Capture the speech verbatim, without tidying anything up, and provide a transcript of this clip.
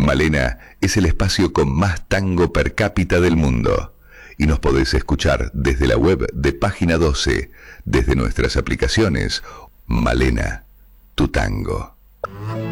Malena es el espacio con más tango per cápita del mundo. Y nos podés escuchar desde la web de Página doce, desde nuestras aplicaciones. Malena, tu tango.